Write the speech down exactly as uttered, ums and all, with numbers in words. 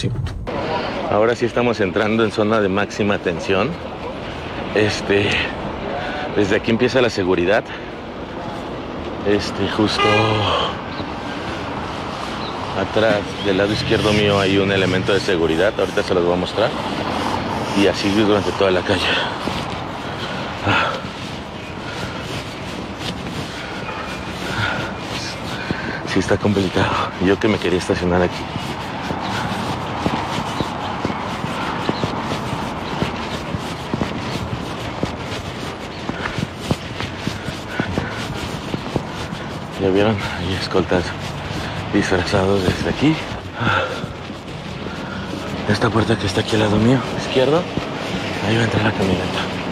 sí. Ahora sí estamos entrando en zona de máxima tensión. Este, desde aquí empieza la seguridad. Este, justo atrás del lado izquierdo mío hay un elemento de seguridad. Ahorita se los voy a mostrar. Y así durante toda la calle. Sí está complicado. Yo que me quería estacionar aquí. ¿Ya vieron? Hay escoltas disfrazados desde aquí. Esta puerta que está aquí al lado mío, izquierdo, ahí va a entrar la camioneta.